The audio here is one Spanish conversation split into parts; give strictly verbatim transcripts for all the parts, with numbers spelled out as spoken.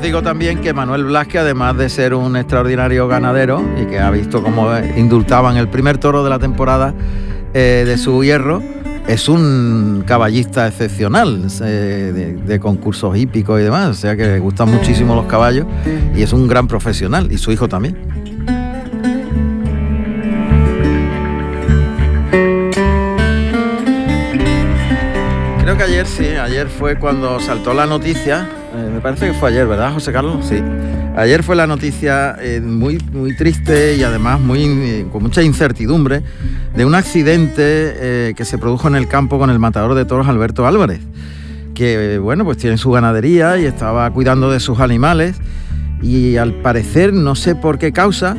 digo también que Manuel Blázquez, además de ser un extraordinario ganadero y que ha visto cómo indultaban el primer toro de la temporada eh, de su hierro, es un caballista excepcional eh, de, de concursos hípicos y demás, o sea que le gustan muchísimo los caballos y es un gran profesional, y su hijo también. Creo que ayer sí, ayer fue cuando saltó la noticia, eh, me parece que fue ayer, ¿verdad, José Carlos? Sí. Ayer fue la noticia eh, muy, muy triste y además muy, eh, con mucha incertidumbre de un accidente eh, que se produjo en el campo con el matador de toros Alberto Álvarez, que eh, bueno, pues tiene su ganadería y estaba cuidando de sus animales y al parecer, no sé por qué causa,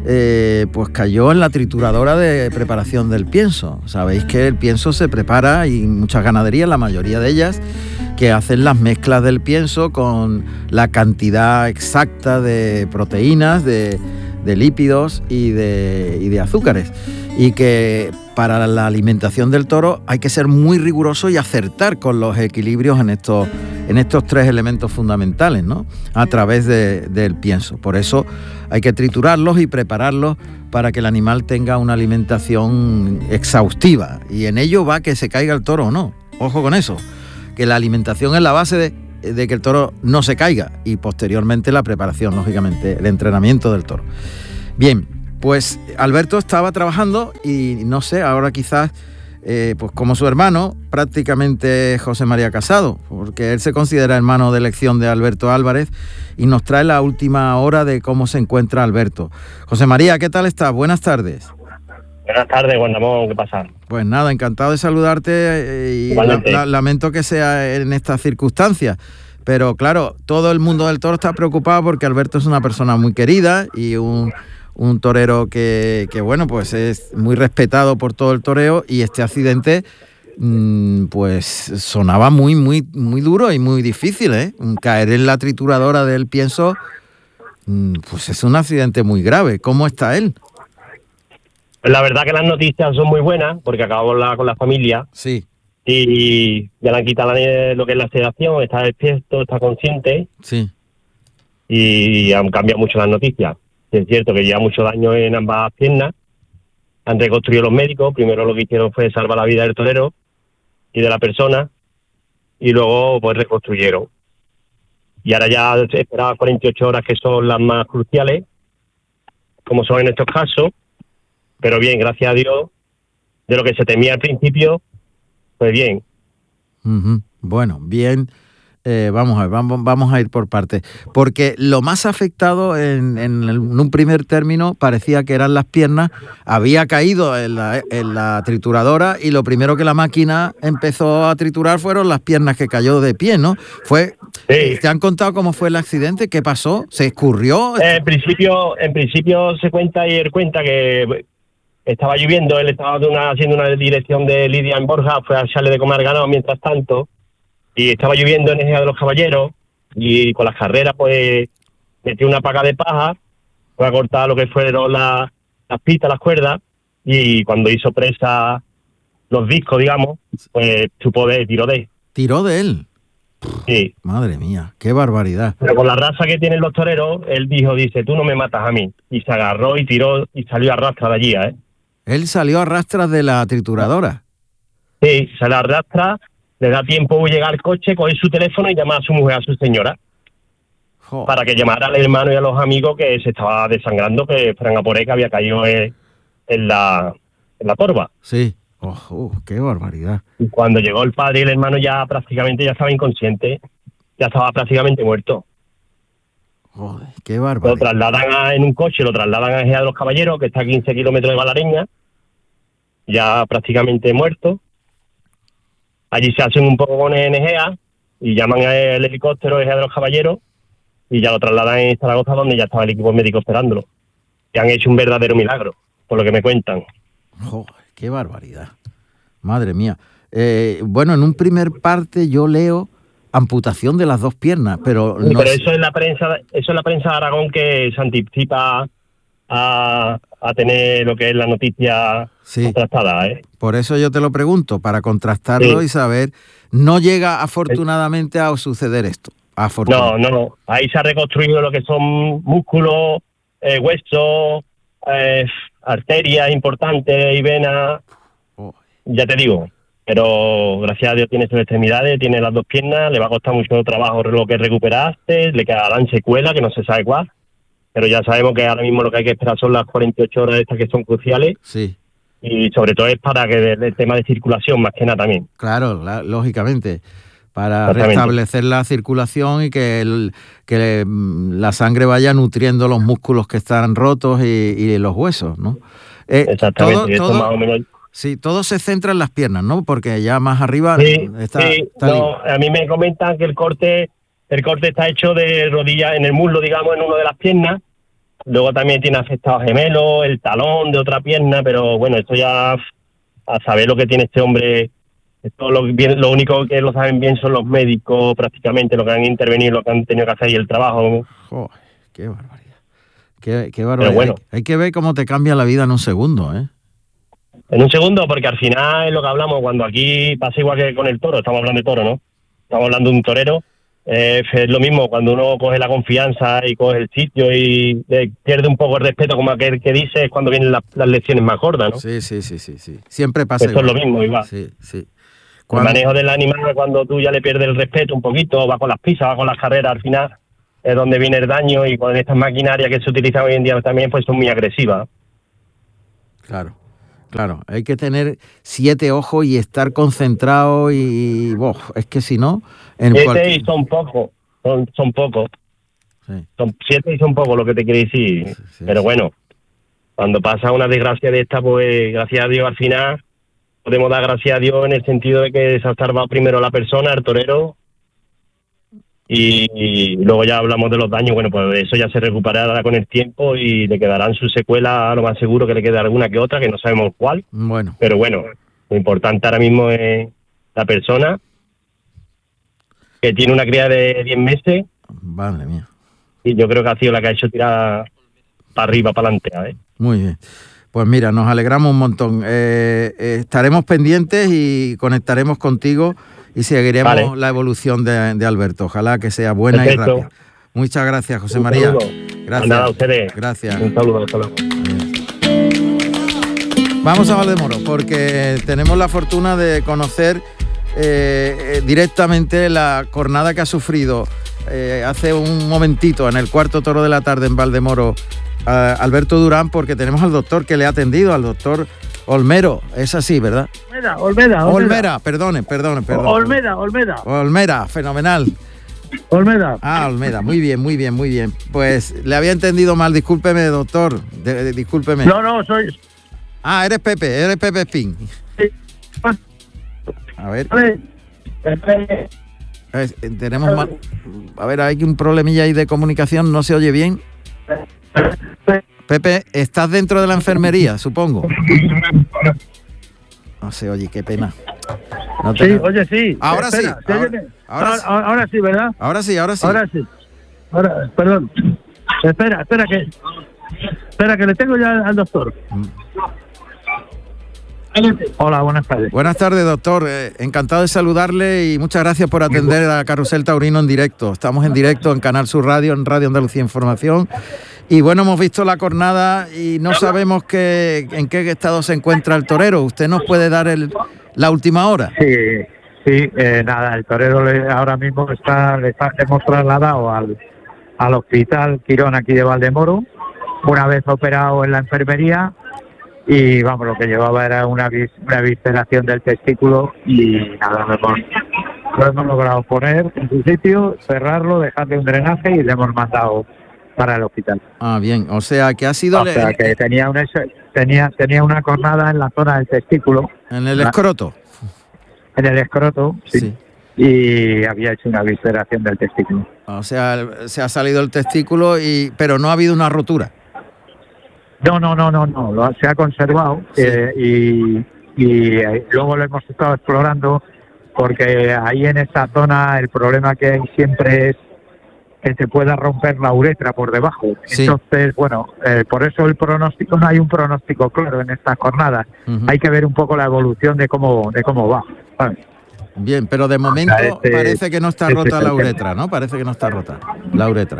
eh, pues cayó en la trituradora de preparación del pienso. Sabéis que el pienso se prepara y muchas ganaderías, la mayoría de ellas, que hacen las mezclas del pienso con la cantidad exacta de proteínas, de, de lípidos y de, y de azúcares. Y que para la alimentación del toro hay que ser muy riguroso y acertar con los equilibrios en estos, en estos tres elementos fundamentales, ¿no? A través de, del pienso. Por eso hay que triturarlos y prepararlos para que el animal tenga una alimentación exhaustiva. Y en ello va que se caiga el toro o no. Ojo con eso. Que la alimentación es la base de, de que el toro no se caiga y posteriormente la preparación, lógicamente, el entrenamiento del toro. Bien, pues Alberto estaba trabajando y no sé, ahora quizás, eh, pues como su hermano, prácticamente José María Casado, porque él se considera hermano de elección de Alberto Álvarez y nos trae la última hora de cómo se encuentra Alberto. José María, ¿qué tal estás? Buenas tardes. Buenas tardes, Juan Ramón, ¿qué pasa? Pues nada, encantado de saludarte eh, y la, la, lamento que sea en estas circunstancias, pero claro, todo el mundo del toro está preocupado porque Alberto es una persona muy querida y un, un torero que, que, bueno, pues es muy respetado por todo el toreo y este accidente, mmm, pues sonaba muy, muy, muy duro y muy difícil, ¿eh? Caer en la trituradora del pienso, mmm, pues es un accidente muy grave. ¿Cómo está él? La verdad que las noticias son muy buenas, porque acabo con la, con la familia. Sí. Y ya le han quitado la, lo que es la sedación, está despierto, está consciente. Sí. Y han cambiado mucho las noticias. Es cierto que lleva mucho daño en ambas piernas. Han reconstruido los médicos. Primero lo que hicieron fue salvar la vida del torero y de la persona. Y luego pues reconstruyeron. Y ahora ya esperaba cuarenta y ocho horas, que son las más cruciales, como son en estos casos. Pero bien, gracias a Dios, de lo que se temía al principio, pues bien. Uh-huh. Bueno, bien, eh, vamos a ver, vamos, vamos a ir por partes. Porque lo más afectado en, en, el, en un primer término parecía que eran las piernas, había caído en la, en la trituradora y lo primero que la máquina empezó a triturar fueron las piernas, que cayó de pie, ¿no? Fue, sí. ¿Te han contado cómo fue el accidente? ¿Qué pasó? ¿Se escurrió? Eh, en principio, en principio se cuenta y él cuenta que estaba lloviendo, él estaba de una, haciendo una dirección de Lidia en Borja, fue a echarle de comer ganado mientras tanto, y estaba lloviendo en Ejea de los Caballeros, y con las carreras pues metió una paca de paja, fue a cortar lo que fueron la, las pistas, las cuerdas, y cuando hizo presa los discos, digamos, pues chupó de, tiró de. ¿Tiró de él? Sí. Madre mía, qué barbaridad. Pero con la raza que tienen los toreros, él dijo, dice, tú no me matas a mí, y se agarró y tiró y salió a rastra de allí, ¿eh? Él salió a rastras de la trituradora. Sí, se la arrastra, le da tiempo de llegar al coche, coger su teléfono y llamar a su mujer, a su señora, oh, para que llamara al hermano y a los amigos que se estaba desangrando, que fueran a por él, que había caído en, en, la, en la torba. Sí, oh, oh, qué barbaridad. Y cuando llegó el padre y el hermano ya prácticamente ya estaba inconsciente, ya estaba prácticamente muerto. Joder, qué barbaridad. Lo trasladan a, en un coche, lo trasladan a Ejea de los Caballeros, que está a quince kilómetros de Valareña, ya prácticamente muerto. Allí se hacen un poco con en Ejea y llaman al helicóptero Ejea de los Caballeros y ya lo trasladan en Zaragoza, donde ya estaba el equipo médico esperándolo. Y han hecho un verdadero milagro, por lo que me cuentan. Joder, qué barbaridad. Madre mía. Eh, bueno, en un primer parte yo leo amputación de las dos piernas, pero sí, no pero es... eso es la prensa, eso es la prensa de Aragón, que se anticipa a, a tener lo que es la noticia sí. contrastada, ¿eh? Por eso yo te lo pregunto, para contrastarlo sí. y saber, no llega afortunadamente a suceder esto. No, no, no. Ahí se ha reconstruido lo que son músculos, eh, huesos, eh, arterias importantes y venas. Oh. Ya te digo, pero gracias a Dios tiene sus extremidades, tiene las dos piernas, le va a costar mucho trabajo lo que recuperaste, le quedarán secuelas, que no se sabe cuál, pero ya sabemos que ahora mismo lo que hay que esperar son las cuarenta y ocho horas estas que son cruciales. Sí. Y sobre todo es para que el, el tema de circulación, más que nada también. Claro, la, lógicamente, para restablecer la circulación y que, el, que la sangre vaya nutriendo los músculos que están rotos y, y los huesos, ¿no? Eh, Exactamente, todo, y esto todo, más o menos... Sí, todo se centra en las piernas, ¿no? Porque ya más arriba sí, está... Sí, está no, a mí me comentan que el corte, el corte está hecho de rodilla en el muslo, digamos, en una de las piernas. Luego también tiene afectados gemelos, el talón de otra pierna, pero bueno, esto ya a saber lo que tiene este hombre, esto lo, bien, lo único que lo saben bien son los médicos prácticamente, lo que han intervenido, lo que han tenido que hacer y el trabajo. Joder, qué barbaridad. Qué, qué barbaridad. Bueno, hay, hay que ver cómo te cambia la vida en un segundo, ¿eh? En un segundo, porque al final es lo que hablamos, cuando aquí pasa igual que con el toro, estamos hablando de toro, ¿no? Estamos hablando de un torero. Eh, es lo mismo, cuando uno coge la confianza y coge el sitio y eh, pierde un poco el respeto, como aquel que dice, es cuando vienen la, las lecciones más gordas, ¿no? Sí, sí, sí, sí, sí. Siempre pasa Esto igual. es lo mismo, igual. Sí, sí. Cuando... El manejo del animal, cuando tú ya le pierdes el respeto un poquito, va con las pisas, va con las carreras, al final es donde viene el daño, y con estas maquinarias que se utilizan hoy en día también, pues son muy agresivas. Claro. Claro, hay que tener siete ojos y estar concentrado y... Oh, es que si no... En siete cualquier... y son pocos, son, son pocos. Sí. Son siete y son pocos, lo que te quiere decir. Sí, sí, pero bueno, cuando pasa una desgracia de esta, pues gracias a Dios al final podemos dar gracias a Dios en el sentido de que se ha salvado primero la persona, el torero, y, y luego ya hablamos de los daños. Bueno, pues eso ya se recuperará con el tiempo y le quedarán sus secuelas, a lo más seguro que le quede alguna que otra, que no sabemos cuál. Bueno. Pero bueno, lo importante ahora mismo es la persona, que tiene una cría de diez meses. Madre mía. Y yo creo que ha sido la que ha hecho tirar para arriba, para adelante. ¿eh? Muy bien. Pues mira, nos alegramos un montón. Eh, eh, estaremos pendientes y conectaremos contigo y seguiremos vale. la evolución de, de Alberto. Ojalá que sea buena. Perfecto. Y rápida. Muchas gracias, José un María. Saludo. Gracias. Nada, a ustedes. Gracias. Un saludo, hasta luego. Vamos a Valdemoro, porque tenemos la fortuna de conocer eh, directamente la jornada que ha sufrido eh, hace un momentito en el cuarto toro de la tarde en Valdemoro a Alberto Durán, porque tenemos al doctor que le ha atendido, al doctor Olmero. Es así, ¿verdad? Olmera, Olmera, Olmera. Olmera, perdone, perdone, perdone. Olmera, Olmera. Olmera, fenomenal. Olmeda. Ah, Olmeda, muy bien, muy bien, muy bien. Pues le había entendido mal, discúlpeme, doctor, de, de, discúlpeme. No, no, soy... Ah, eres Pepe, eres Pepe Espín. Sí. A ver. Vale. Eh, tenemos mal... A ver, hay un problemilla ahí de comunicación, no se oye bien. Pepe, ¿estás dentro de la enfermería, supongo? No se oye, qué pena. No te... Sí, oye, sí. Ahora Espera, sí. Ahora, ahora, ahora, sí. ahora sí, ¿verdad? Ahora sí, ahora sí. Ahora sí. Ahora, perdón. Espera, espera que... Espera, que le tengo ya al doctor. Mm. Hola, buenas tardes. Buenas tardes, doctor. Eh, encantado de saludarle y muchas gracias por atender a Carrusel Taurino en directo. Estamos en directo en Canal Sur Radio, en Radio Andalucía Información. Y bueno, hemos visto la jornada y no sabemos qué, en qué estado se encuentra el torero. ¿Usted nos puede dar el, la última hora? Sí, sí, eh, nada, el torero le, ahora mismo está, le está, hemos trasladado al, al hospital Quirón aquí de Valdemoro, una vez operado en la enfermería. Y vamos, lo que llevaba era una, vis, una visceración del testículo y nada, lo hemos, lo hemos logrado poner en su sitio, cerrarlo, dejarle un drenaje y le hemos mandado para el hospital. Ah, bien, o sea que ha sido... O le... sea que tenía, un, tenía, tenía una cornada en la zona del testículo. ¿En el escroto? En el escroto, sí. sí. Y había hecho una visceración del testículo. O sea, se ha salido el testículo, y pero no ha habido una rotura. No, no, no, no, no, lo, se ha conservado sí. eh, y, y eh, luego lo hemos estado explorando porque ahí en esa zona el problema que hay siempre es que se pueda romper la uretra por debajo. Sí. Entonces, bueno, eh, por eso el pronóstico, no hay un pronóstico claro en estas jornadas. Uh-huh. Hay que ver un poco la evolución de cómo de cómo va, ¿sabes? Bien, pero de momento O sea, este- parece que no está este rota es el la tema. uretra, ¿no? Parece que no está rota la uretra.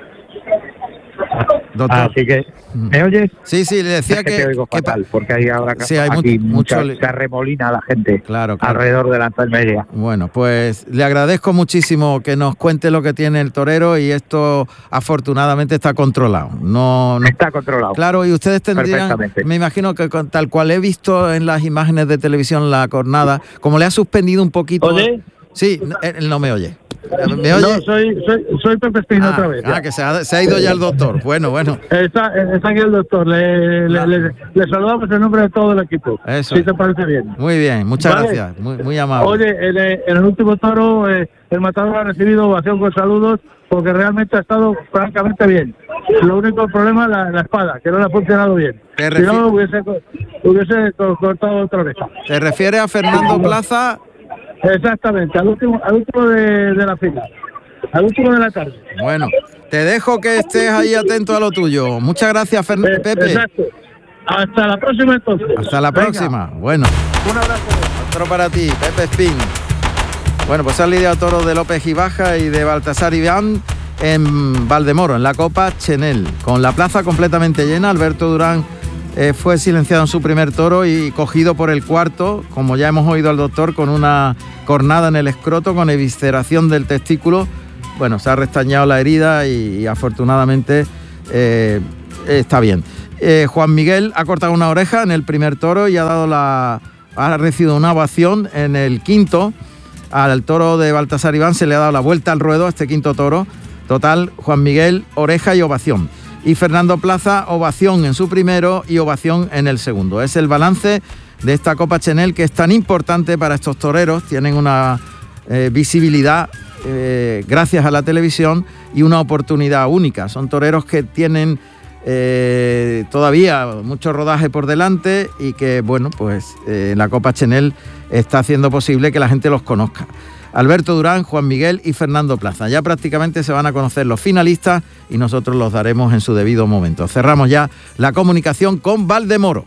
Doctor. Así que, ¿me oyes? Sí, sí, le decía Es que, que... te oigo que pa- fatal, porque hay ahora Sí, hay aquí mucho- mucha, mucho li- se arremolina la gente Claro, claro. alrededor de la enfermería. Bueno, pues le agradezco muchísimo que nos cuente lo que tiene el torero y esto afortunadamente está controlado. No, no- Está controlado. Claro, y ustedes tendrían, Perfectamente. me imagino que con- tal cual he visto en las imágenes de televisión la cornada, como le ha suspendido un poquito... ¿Oye? Sí, n- él no me oye. ¿Me oye? No, soy, soy, soy Pepe Espino ah, otra vez. ah, ya. que se ha, se ha ido ya el doctor. Bueno, bueno. Está, está aquí el doctor. Le, le, le, le saludamos en nombre de todo el equipo. Eso Si es. te parece bien. Muy bien, muchas Vale. gracias. Muy, muy amable. Oye, en el, en el último toro, eh, el matador ha recibido ovación con saludos porque realmente ha estado francamente bien. Lo único problema es la, la espada, que no le ha funcionado bien. ¿Te Si refi- no, hubiese, co- hubiese co- cortado otra oreja. ¿Te refieres a Fernando Plaza? Exactamente, al último, al último de, de la fila. Al último de la tarde. Bueno, te dejo que estés ahí atento a lo tuyo. Muchas gracias, Fern- Eh, Pepe. Exacto. Hasta la próxima entonces. Hasta la Venga, próxima. Bueno, Un abrazo. otro para ti, Pepe Espín. Bueno, pues han lidiado toros de López y Baja y de Baltasar Iván en Valdemoro, en la Copa Chenel. Con la plaza completamente llena, Alberto Durán eh, fue silenciado en su primer toro y cogido por el cuarto, como ya hemos oído al doctor, con una cornada en el escroto, con evisceración del testículo. Bueno, se ha restañado la herida y, y afortunadamente eh, está bien. Eh, Juan Miguel ha cortado una oreja en el primer toro y ha dado la ha recibido una ovación en el quinto. Al toro de Baltasar Iván se le ha dado la vuelta al ruedo a este quinto toro. Total, Juan Miguel, oreja y ovación. Y Fernando Plaza, ovación en su primero y ovación en el segundo. Es el balance de esta Copa Chenel, que es tan importante para estos toreros. Tienen una eh, visibilidad eh, gracias a la televisión y una oportunidad única. Son toreros que tienen eh, todavía mucho rodaje por delante y que, bueno, pues eh, la Copa Chenel está haciendo posible que la gente los conozca. Alberto Durán, Juan Miguel y Fernando Plaza. Ya prácticamente se van a conocer los finalistas y nosotros los daremos en su debido momento. Cerramos ya la comunicación con Valdemoro.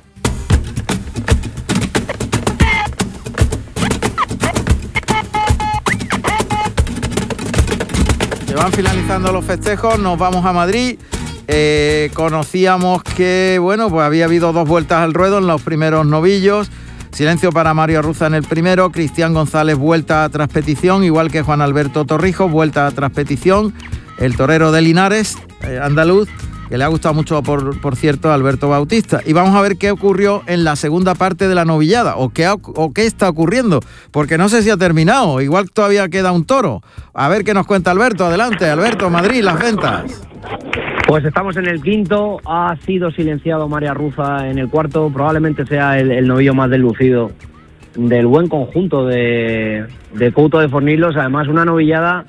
Se van finalizando los festejos, nos vamos a Madrid. Eh, conocíamos que, bueno, pues había habido dos vueltas al ruedo en los primeros novillos. Silencio para Mario Arruza en el primero, Cristian González vuelta tras petición, igual que Juan Alberto Torrijos, vuelta tras petición. El torero de Linares, eh, andaluz, que le ha gustado mucho, por, por cierto, a Alberto Bautista. Y vamos a ver qué ocurrió en la segunda parte de la novillada, o qué, ha, o qué está ocurriendo, porque no sé si ha terminado, igual todavía queda un toro. A ver qué nos cuenta Alberto. Adelante, Alberto, Madrid, las ventas. Pues estamos en el quinto, ha sido silenciado María Arruza en el cuarto, probablemente sea el, el novillo más deslucido del buen conjunto de, de Couto de Fornillos. Además, una novillada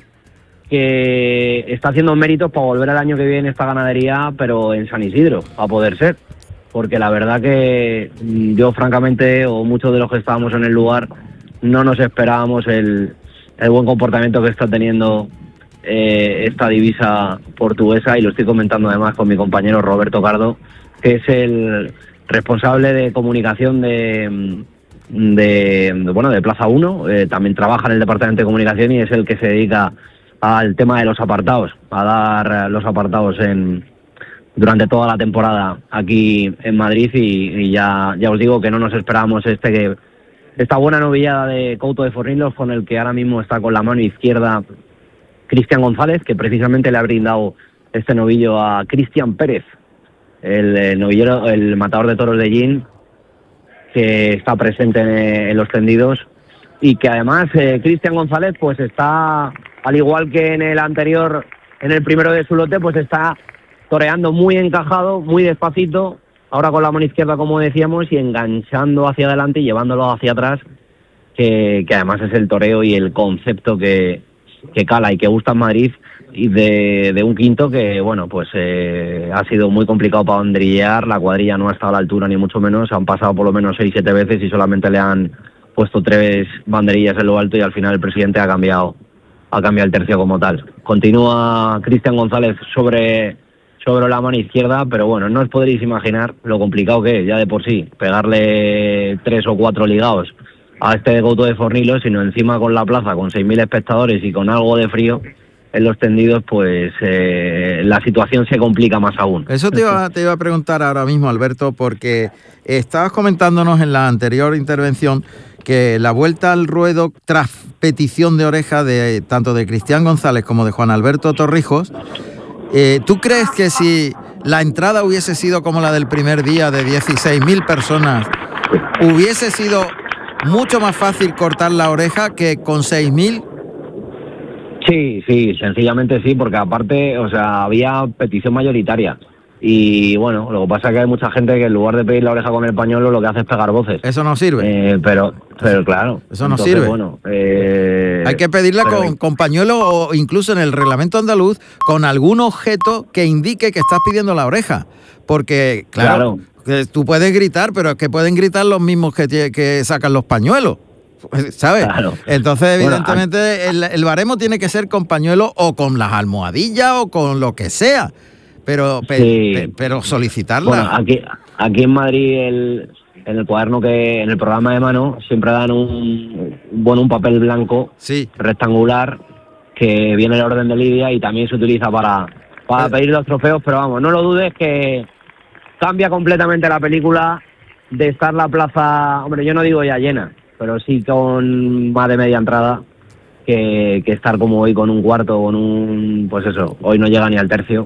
que está haciendo méritos para volver el año que viene esta ganadería, pero en San Isidro, a poder ser, porque la verdad que yo francamente, o muchos de los que estábamos en el lugar, no nos esperábamos el, el buen comportamiento que está teniendo Eh, esta divisa portuguesa, y lo estoy comentando además con mi compañero Roberto Cardo, que es el responsable de comunicación de, de, de bueno de Plaza uno, eh, también trabaja en el departamento de comunicación y es el que se dedica al tema de los apartados, a dar los apartados en durante toda la temporada aquí en Madrid, y, y ya, ya os digo que no nos esperábamos este que esta buena novillada de Couto de Fornillos, con el que ahora mismo está con la mano izquierda Cristian González, que precisamente le ha brindado este novillo a Cristian Pérez, el, el novillero, el matador de toros de Gin, que está presente en, en los tendidos, y que además eh, Cristian González pues está, al igual que en el anterior, en el primero de su lote, pues está toreando muy encajado, muy despacito, ahora con la mano izquierda, como decíamos, y enganchando hacia adelante y llevándolo hacia atrás, que, que además es el toreo y el concepto que que cala y que gusta en Madrid, y de, de un quinto que, bueno, pues eh, ha sido muy complicado para banderillar. La cuadrilla no ha estado a la altura, ni mucho menos. Han pasado por lo menos seis, siete veces y solamente le han puesto tres banderillas en lo alto, y al final el presidente ha cambiado ha cambiado el tercio como tal. Continúa Cristian González sobre, sobre la mano izquierda, pero bueno, no os podréis imaginar lo complicado que es ya de por sí pegarle tres o cuatro ligados a este Couto de Fornillos, sino encima con la plaza, con seis mil espectadores y con algo de frío en los tendidos, pues eh, la situación se complica más aún. Eso te iba, te iba a preguntar ahora mismo, Alberto, porque estabas comentándonos en la anterior intervención que la vuelta al ruedo tras petición de oreja de tanto de Cristian González como de Juan Alberto Torrijos, eh, ¿tú crees que si la entrada hubiese sido como la del primer día de dieciséis mil personas, hubiese sido mucho más fácil cortar la oreja que con seis mil? Sí, sí, sencillamente sí, porque aparte, o sea, había petición mayoritaria. Y bueno, lo que pasa es que hay mucha gente que en lugar de pedir la oreja con el pañuelo lo que hace es pegar voces. Eso no sirve. Eh, pero, pero claro. Eso no entonces, sirve. Bueno, eh, hay que pedirla pero, con, con pañuelo o incluso en el reglamento andaluz con algún objeto que indique que estás pidiendo la oreja. Porque, claro, claro. tú puedes gritar, pero es que pueden gritar los mismos que, que sacan los pañuelos. ¿Sabes? Claro. Entonces, evidentemente, bueno, el, el baremo tiene que ser con pañuelo o con las almohadillas o con lo que sea. Pero, pe, sí. pe, pero solicitarla. Bueno, aquí, aquí en Madrid, el, en el cuaderno que, en el programa de mano, siempre dan un, bueno, un papel blanco sí. rectangular que viene el orden de lidia y también se utiliza para, para pedir los trofeos, pero vamos, no lo dudes que cambia completamente la película de estar la plaza, hombre, yo no digo ya llena, pero sí con más de media entrada, que, que estar como hoy con un cuarto, con un, pues eso, hoy no llega ni al tercio.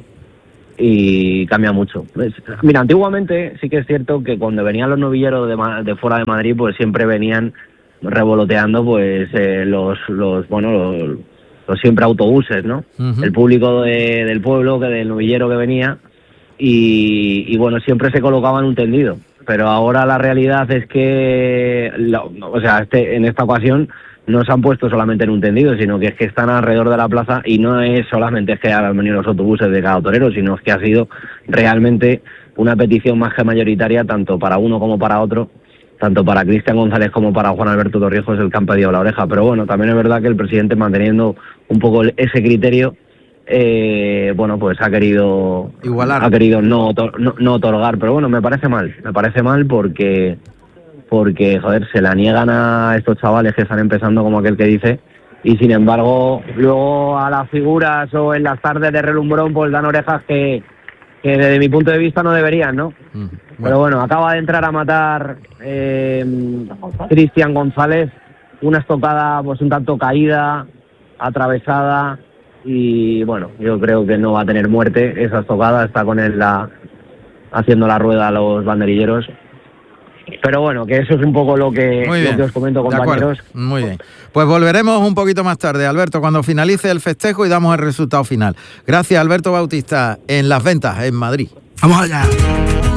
Y cambia mucho. Mira, antiguamente sí que es cierto que cuando venían los novilleros de, de fuera de Madrid, pues siempre venían revoloteando pues eh, los, los, bueno, los, los siempre autobuses, ¿no? Uh-huh. El público de, del pueblo, que del novillero que venía, y, y bueno, siempre se colocaba en un tendido. Pero ahora la realidad es que, la, o sea, este, en esta ocasión no se han puesto solamente en un tendido, sino que es que están alrededor de la plaza y no es solamente es que han venido los autobuses de cada torero, sino es que ha sido realmente una petición más que mayoritaria, tanto para uno como para otro, tanto para Cristian González como para Juan Alberto Torrijos, el que han pedido la oreja. Pero bueno, también es verdad que el presidente, manteniendo un poco ese criterio, eh, bueno, pues ha querido igualar, ha querido no, no, no otorgar, pero bueno, me parece mal, me parece mal porque... porque, joder, se la niegan a estos chavales que están empezando, como aquel que dice, y sin embargo, luego a las figuras o en las tardes de relumbrón, pues dan orejas que, que desde mi punto de vista no deberían, ¿no? Mm, bueno. Pero bueno, acaba de entrar a matar eh, Cristian González, una estocada pues un tanto caída, atravesada, y bueno, yo creo que no va a tener muerte esa estocada, está con él la, haciendo la rueda a los banderilleros. Pero bueno, que eso es un poco lo que, lo que os comento, compañeros. Muy bien. Pues volveremos un poquito más tarde, Alberto, cuando finalice el festejo y damos el resultado final. Gracias, Alberto Bautista, en Las Ventas, en Madrid. ¡Vamos allá!